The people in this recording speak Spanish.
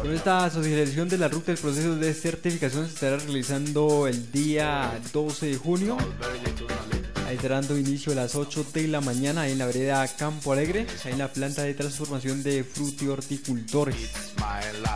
Con esta socialización de la ruta, el proceso de certificación se estará realizando el día 12 de junio. Ahí estará dando inicio a las 8 de la mañana ahí en la vereda Campo Alegre, ahí en la planta de transformación de frutihorticultores.